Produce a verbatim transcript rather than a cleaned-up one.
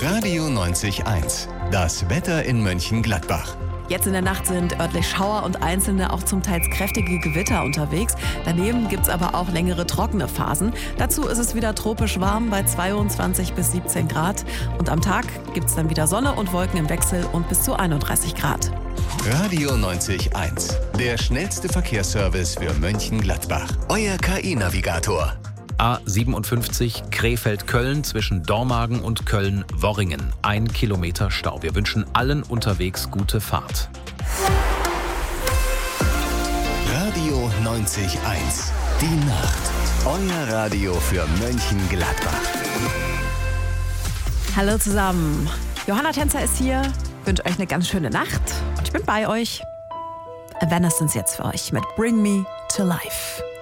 Radio neunzig Komma eins. Das Wetter in Mönchengladbach. Jetzt in der Nacht sind örtlich Schauer und einzelne auch zum Teils kräftige Gewitter unterwegs. Daneben gibt es aber auch längere trockene Phasen. Dazu ist es wieder tropisch warm bei zweiundzwanzig bis siebzehn Grad. Und am Tag gibt es dann wieder Sonne und Wolken im Wechsel und bis zu einunddreißig Grad. Radio neunzig Komma eins. Der schnellste Verkehrsservice für Mönchengladbach. Euer K I-Navigator. A siebenundfünfzig Krefeld-Köln zwischen Dormagen und Köln-Worringen. Ein Kilometer Stau. Wir wünschen allen unterwegs gute Fahrt. Radio neunzig Komma eins. Die Nacht. Euer Radio für Mönchengladbach. Hallo zusammen. Johanna Tänzer ist hier. Ich wünsche euch eine ganz schöne Nacht. Und ich bin bei euch. Evanescence jetzt für euch mit Bring Me to Life.